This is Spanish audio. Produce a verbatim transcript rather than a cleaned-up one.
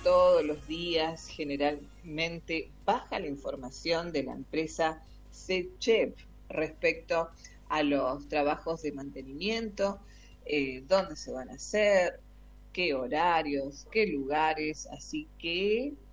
todos los días, generalmente baja la información de la empresa SECHEP respecto a los trabajos de mantenimiento, eh, dónde se van a hacer, qué horarios, qué lugares, así que